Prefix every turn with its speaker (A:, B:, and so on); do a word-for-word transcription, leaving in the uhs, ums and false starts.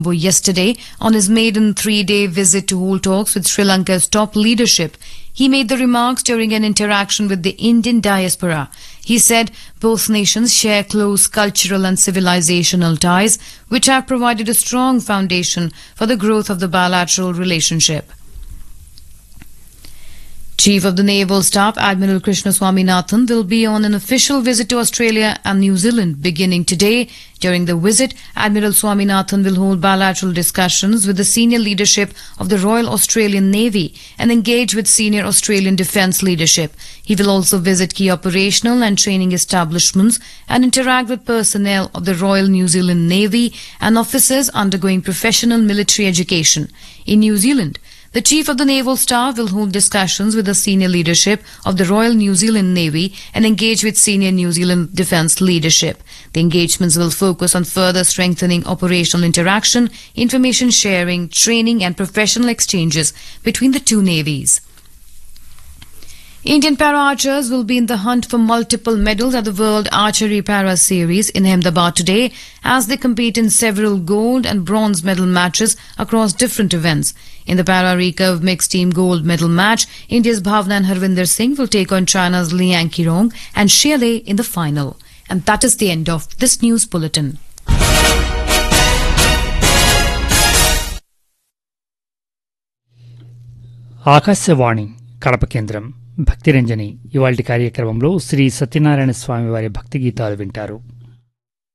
A: Yesterday, on his maiden three-day visit to hold talks with Sri Lanka's top leadership, he made the remarks during an interaction with the Indian diaspora. He said both nations share close cultural and civilizational ties, which have provided a strong foundation for the growth of the bilateral relationship. Chief of the Naval Staff Admiral Krishna Swaminathan will be on an official visit to Australia and New Zealand beginning today. During the visit, Admiral Swaminathan will hold bilateral discussions with the senior leadership of the Royal Australian Navy and engage with senior Australian defence leadership. He will also visit key operational and training establishments and interact with personnel of the Royal New Zealand Navy and officers undergoing professional military education. In New Zealand, the Chief of the Naval Staff will hold discussions with the senior leadership of the Royal New Zealand Navy and engage with senior New Zealand defence leadership. The engagements will focus on further strengthening operational interaction, information sharing, training and professional exchanges between the two navies. Indian para-archers will be in the hunt for multiple medals at the World Archery Para Series in Ahmedabad today as they compete in several gold and bronze medal matches across different events. In the para-recurve mixed team gold medal match, India's Bhavna and Harvinder Singh will take on China's Liang Qirong and Xie Lei in the final. And that is the end of this news bulletin.
B: Akashvani Kadapa కేంద్రం భక్తిరంజని ఇవాల్టి కార్యక్రమంలో శ్రీ సత్యనారాయణ స్వామి వారి భక్తి గీతాలు వింటారు.